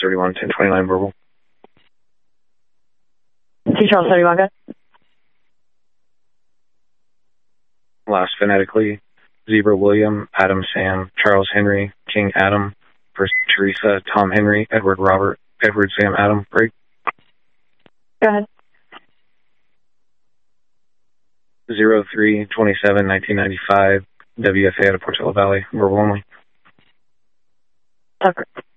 31, 1029 verbal. T. Charles 31, good. Last phonetically, Zebra William, Adam Sam, Charles Henry, King Adam, First Teresa, Tom Henry, Edward Robert, Edward Sam Adam, break. Go ahead. 03/27/1995, WFA out of Portola Valley, verbal only. Tucker.